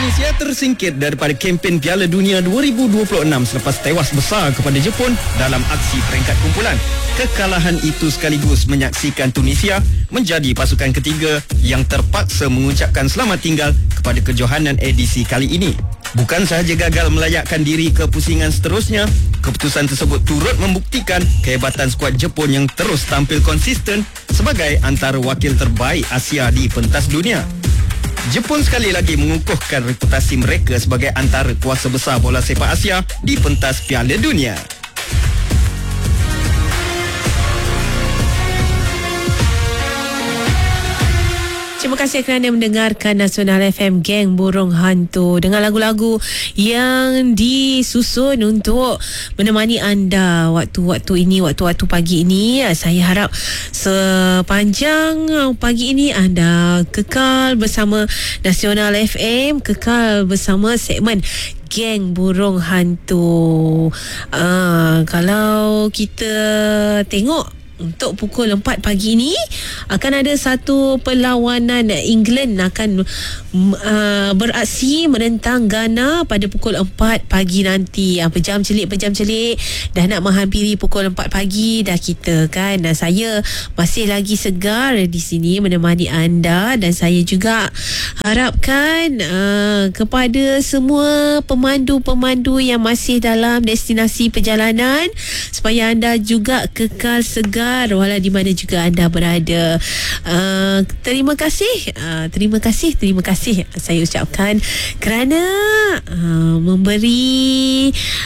Tunisia tersingkir daripada kempen Piala Dunia 2026 selepas tewas besar kepada Jepun dalam aksi peringkat kumpulan. Kekalahan itu sekaligus menyaksikan Tunisia menjadi pasukan ketiga yang terpaksa mengucapkan selamat tinggal kepada kejohanan edisi kali ini. Bukan sahaja gagal melayakkan diri ke pusingan seterusnya, keputusan tersebut turut membuktikan kehebatan skuad Jepun yang terus tampil konsisten sebagai antara wakil terbaik Asia di pentas dunia. Jepun sekali lagi mengukuhkan reputasi mereka sebagai antara kuasa besar bola sepak Asia di pentas Piala Dunia. Terima kasih kerana mendengarkan Nasional FM Geng Burung Hantu dengan lagu-lagu yang disusun untuk menemani anda waktu-waktu ini, waktu-waktu pagi ini. Saya harap sepanjang pagi ini anda kekal bersama Nasional FM, kekal bersama segmen Geng Burung Hantu. Kalau kita tengok untuk pukul 4 pagi ni akan ada satu perlawanan England akan beraksi menentang Ghana pada pukul 4 pagi nanti. Pejam celik dah nak menghampiri pukul 4 pagi dah kita kan. Saya masih lagi segar di sini menemani anda dan saya juga harapkan kepada semua pemandu-pemandu yang masih dalam destinasi perjalanan supaya anda juga kekal segar walau di mana juga anda berada. Terima kasih saya ucapkan kerana memberi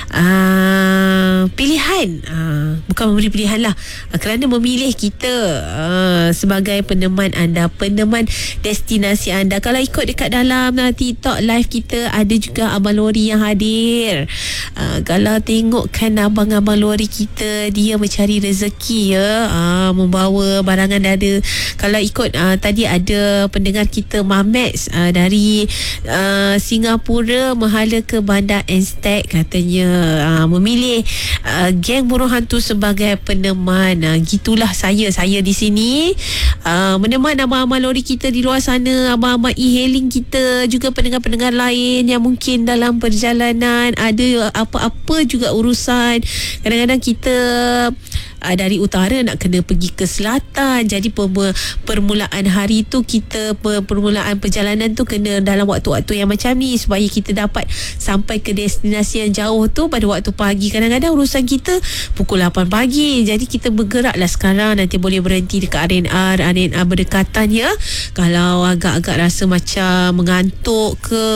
pilihan, bukan memberi pilihan lah, kerana memilih kita sebagai peneman anda, peneman destinasi anda. Kalau ikut dekat dalam TikTok live kita, ada juga abang lori yang hadir. Kalau tengokkan abang-abang lori kita, dia mencari rezeki ya, membawa barangan ada. Kalau ikut tadi ada pendengar kita Mamex dari Singapura menghala ke Bandar Anstek, katanya memilih Geng Burung Hantu sebagai peneman. Gitulah saya di sini meneman abang-abang lori kita di luar sana, abang-abang e-hailing kita, juga pendengar-pendengar lain yang mungkin dalam perjalanan ada apa-apa juga urusan. Kadang-kadang kita dari utara nak kena pergi ke selatan, jadi permulaan hari tu kita, permulaan perjalanan tu kena dalam waktu-waktu yang macam ni supaya kita dapat sampai ke destinasi yang jauh tu pada waktu pagi. Kadang-kadang urusan kita pukul 8 pagi, jadi kita bergeraklah sekarang, nanti boleh berhenti dekat RNR berdekatan ya. Kalau agak-agak rasa macam mengantuk ke,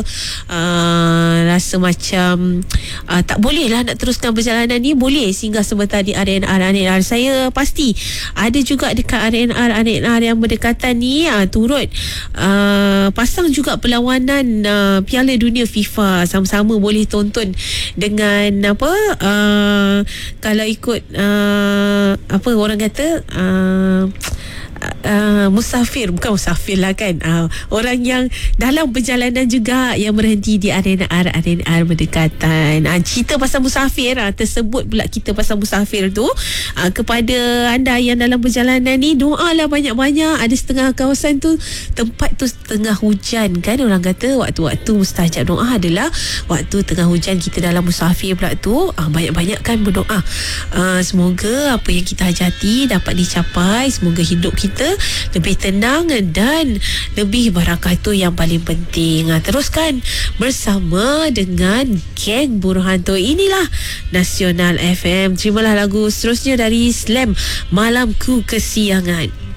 rasa macam tak boleh lah nak teruskan perjalanan ni, boleh singgah sebentar di RNR. Saya pasti ada juga dekat RNR yang berdekatan ni turut pasang juga perlawanan Piala Dunia FIFA. Sama-sama boleh tonton dengan kalau ikut apa orang kata, bukan musafir lah kan, orang yang dalam perjalanan juga yang berhenti di RNR berdekatan. Cerita pasal musafir, tersebut pula kita pasal musafir tu, kepada anda yang dalam perjalanan ni, doalah banyak-banyak. Ada setengah kawasan tu tempat tu tengah hujan kan, orang kata waktu-waktu mustajab doa adalah waktu tengah hujan. Kita dalam musafir pula tu, banyak-banyak kan berdoa, semoga apa yang kita hajati dapat dicapai, semoga hidup kita lebih tenang dan lebih barakah, itu yang paling penting. Teruskan bersama dengan Geng Burung Hantu. Inilah Nasional FM. Terimalah lagu seterusnya dari Slam, Malamku Kesiangan.